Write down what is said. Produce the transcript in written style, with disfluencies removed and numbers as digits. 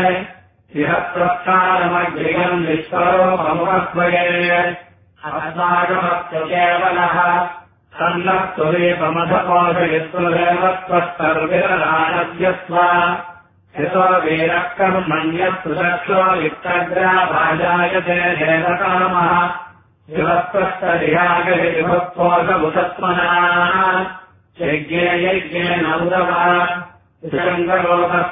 इह प्रस्थानमग्रियम् विश्वरोपमुपस्वये अस्माकमस्य केवलः सन्नः सुरेपमधपोषयित्वदेव त्वस्तर्विरराणव्यस्व यतो वीरकर्मण्यः सुदक्षो युक्तग्राभाजायते देवकामः शिवत्वस्तरिहागविभक्तोषमुसत्मनः यज्ञे यज्ञेन उदवः